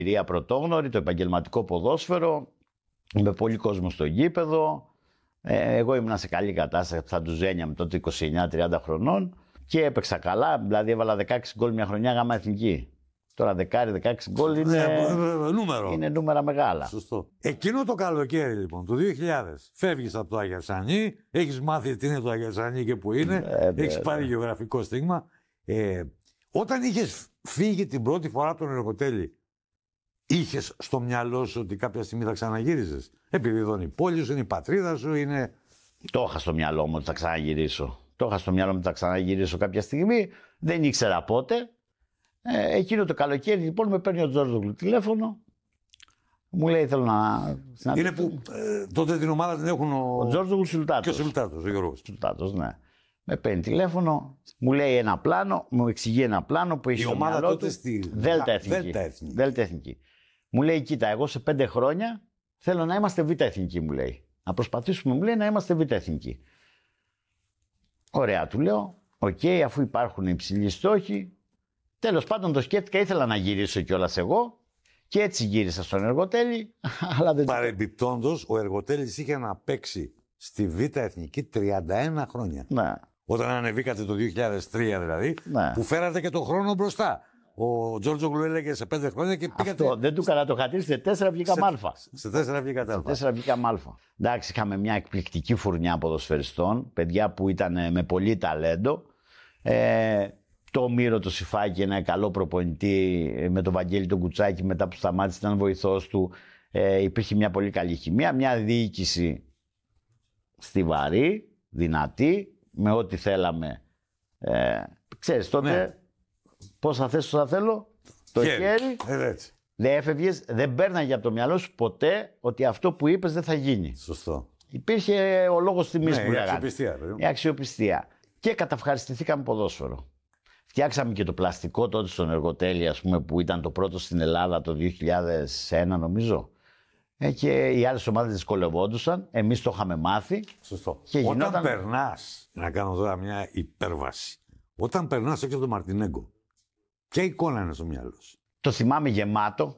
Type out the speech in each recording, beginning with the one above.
Εμπειρία πρωτόγνωρη, το επαγγελματικό ποδόσφαιρο, με πολύ κόσμο στο γήπεδο. Εγώ ήμουν σε καλή κατάσταση, θα του ζένιαμε τότε 29-30 χρονών και έπαιξα καλά, δηλαδή έβαλα 16 γκολ μια χρονιά γάμα εθνική. Τώρα 16 γκολ είναι νούμερα μεγάλα. Σωστό. Εκείνο το καλοκαίρι λοιπόν, το 2000, φεύγεις από το Αγιασανή, έχεις μάθει τι είναι το Αγιασανή και που είναι, έχεις πάρει γεωγραφικό στίγμα. Όταν είχες φύγει την πρώτη φορά από τον Εργοτέλη, είχες στο μυαλό σου ότι κάποια στιγμή θα ξαναγύριζες? Επειδή εδώ είναι η πόλη σου, είναι η πατρίδα σου, είναι... Το είχα στο μυαλό μου ότι θα ξαναγυρίσω. Το είχα στο μυαλό μου ότι θα ξαναγυρίσω κάποια στιγμή. Δεν ήξερα πότε. Εκείνο το καλοκαίρι λοιπόν με παίρνει ο Τζόρτζογλου τηλέφωνο. Μου λέει θέλω να... Είναι που τότε την ομάδα την έχουν ο Τζόρτζογλου Σουλτάτος. Και ο Σουλτάτος, ο Γιώργος. Σουλτάτος, ναι. Με παίρνει τηλέφωνο, μου λέει ένα πλάνο, μου εξηγεί ένα πλάνο που έχει η στο ομάδα μυαλό τότε του. στη Δέλτα Εθνική. Μου λέει κοίτα, εγώ σε 5 χρόνια θέλω να είμαστε Β' Εθνική, μου λέει. Να προσπαθήσουμε, μου λέει, να είμαστε Β' Εθνική. Ωραία, του λέω, οκ, αφού υπάρχουν υψηλοί στόχοι. Τέλος πάντων το σκέφτηκα, ήθελα να γυρίσω κιόλας εγώ και έτσι γύρισα στον Εργοτέλη. Παρεμπιπτόντως, ο Εργοτέλης είχε να παίξει στη Β' Εθνική 31 χρόνια. Ναι. Όταν ανεβήκατε το 2003 δηλαδή, ναι. Που φέρατε και τον χρόνο μπροστά. Ο Τζόρτζογλου έλεγε σε 5 χρόνια και πήγατε... Αυτό δεν του έκανα το χατήρι, σε 4 βγήκα μάλφα. Σε 4 βγήκατε άλφα. Σε 4 βγήκα μάλφα. Εντάξει, είχαμε μια εκπληκτική φουρνιά ποδοσφαιριστών, παιδιά που ήταν με πολύ ταλέντο. Το Μύρο το Σιφάκη, ένα καλό προπονητή, με τον Βαγγέλη τον Κουτσάκη, μετά που σταμάτησε ήταν βοηθός του. Υπήρχε μια πολύ καλή χημεία, μια διοίκηση στιβαρή, δυνατή, με ό,τι θέλαμε. Ξέρεις τότε, ναι. Πώς θα θες, θα θέλω, το χέρι. Δεν έφευγες, δεν πέρναγε από το μυαλό σου ποτέ ότι αυτό που είπες δεν θα γίνει. Σωστό. Υπήρχε ο λόγος τιμής που λέγανε. Η αξιοπιστία. Και καταυχαριστηθήκαμε ποδόσφαιρο. Φτιάξαμε και το πλαστικό τότε στον Εργοτέλη, ας πούμε, που ήταν το πρώτο στην Ελλάδα το 2001 νομίζω. Και οι άλλες ομάδες δυσκολευόντουσαν. Εμείς το είχαμε μάθει. Σωστό. Και όταν περνάς, να κάνω τώρα μια υπέρβαση, όταν περνάς έξω από τον Μαρτινέγκο, ποια εικόνα είναι στο μυαλό σου? Το θυμάμαι γεμάτο.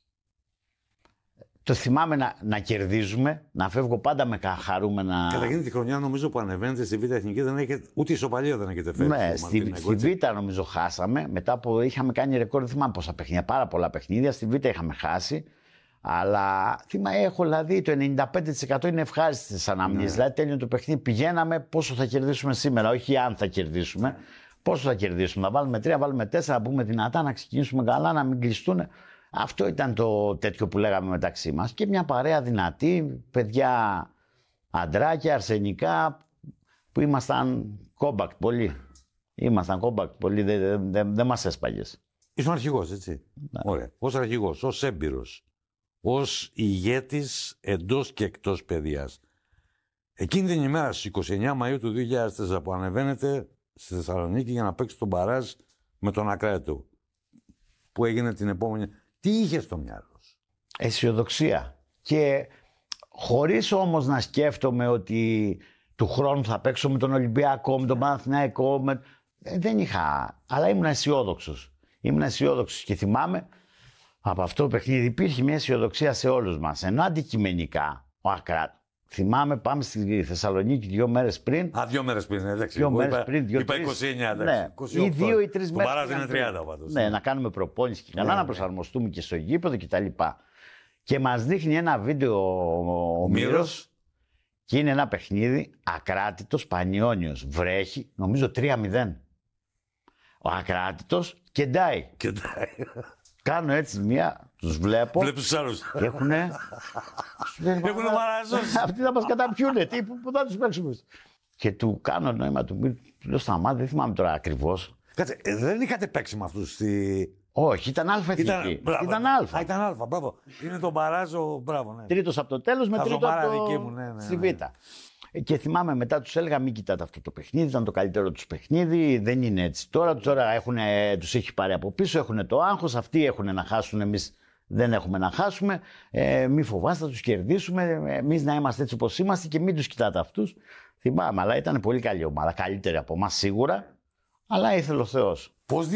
Το θυμάμαι να κερδίζουμε, να φεύγω πάντα με χαρούμενα. Κατά εκείνη τη χρονιά, νομίζω που ανεβαίνετε στη Β' Εθνική, δεν έχετε, ούτε ισοπαλία δεν έχετε φέρει. Ναι, στη Β' νομίζω χάσαμε. Μετά που είχαμε κάνει ρεκόρ, δεν θυμάμαι πόσα παιχνίδια, πάρα πολλά παιχνίδια. Στη Β' είχαμε χάσει. Αλλά έχω δηλαδή το 95% είναι ευχάριστες αναμνήσεις. Δηλαδή τέλειωνε το παιχνίδι, πηγαίναμε πόσο θα κερδίσουμε σήμερα, όχι αν θα κερδίσουμε. Πόσο θα κερδίσουμε, να βάλουμε 3, να βάλουμε 4, να πούμε δυνατά, να ξεκινήσουμε καλά, να μην κλειστούν. Αυτό ήταν το τέτοιο που λέγαμε μεταξύ μας. Και μια παρέα δυνατή, παιδιά αντράκια, αρσενικά, που ήμασταν compact πολύ. Ήμασταν compact πολύ, δεν μας έσπαγες. Ήσουν αρχηγός, έτσι. Ναι. Ωραία. Ως αρχηγός, ως έμπειρος, ως ηγέτης εντός και εκτός παιδείας. Εκείνη την ημέρα στις 29 Μαΐου του 2004 που ανεβαίνετε στη Θεσσαλονίκη για να παίξει τον μπαράζ με τον Ακράτο, που έγινε την επόμενη... Τι είχε στο μυαλό σου? Αισιοδοξία. Και χωρίς όμως να σκέφτομαι ότι του χρόνου θα παίξω με τον Ολυμπιακό, με τον Παναθηναϊκό. Δεν είχα. Αλλά ήμουν αισιόδοξος. Και θυμάμαι από αυτό το παιχνίδι υπήρχε μια αισιοδοξία σε όλους μας. Ενώ αντικειμενικά ο Ακράτο. Θυμάμαι, πάμε στη Θεσσαλονίκη 2 μέρες πριν. 2 μέρες πριν, εντάξει. 2 μέρες πριν, είπα 29, ναι, 28. Ή 2 ή 3 μέρες. Το παράδειγμα είναι 30 πάντως. Ναι, να κάνουμε προπόνηση και καλά, να προσαρμοστούμε και στο γήπεδο κτλ. Και μας δείχνει ένα βίντεο ο Μύρος και είναι ένα παιχνίδι Ακράτητος Πανιώνιος. Βρέχει, νομίζω 3-0. Ο Ακράτητος κεντάει. Κάνω έτσι μία, τους βλέπω. Βλέπεις τους άλλους. Και έχουνε μαραζώσει. Αυτοί θα μας καταπιούνε. Πού θα τους παίξουμε. Και του κάνω νόημα του λέω σταμάτη, δεν θυμάμαι τώρα ακριβώς. Κάτσε, δεν είχατε παίξει με αυτούς στη... Όχι, ήταν αλφα εθνική. Ήταν αλφα. Ήταν αλφα, μπράβο. Είναι τον Μπαράζο, μπράβο. Ναι. Τρίτος από το τέλος με τρίτο από ναι, στη Β'. Και θυμάμαι μετά τους έλεγα μην κοιτάτε αυτό το παιχνίδι, ήταν το καλύτερο τους παιχνίδι, δεν είναι έτσι τώρα. Τώρα τους έχει πάρει από πίσω, έχουν το άγχος, αυτοί έχουν να χάσουν, εμείς δεν έχουμε να χάσουμε. Μη φοβάστε, θα τους κερδίσουμε, εμείς να είμαστε έτσι όπως είμαστε και μην τους κοιτάτε αυτούς. Θυμάμαι, αλλά ήταν πολύ καλή ομάδα, καλύτερη από εμάς σίγουρα, αλλά ήθελε ο Θεός.